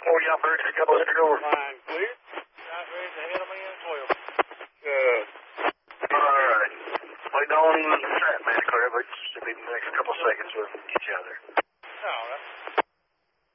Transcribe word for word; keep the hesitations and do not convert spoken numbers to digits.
forty operator, a couple hundred over. Line clear. Not ready to head them in twelve. Good. All right. Waiting on the strap man to clear, but should be the next couple seconds we'll get you out there. All right.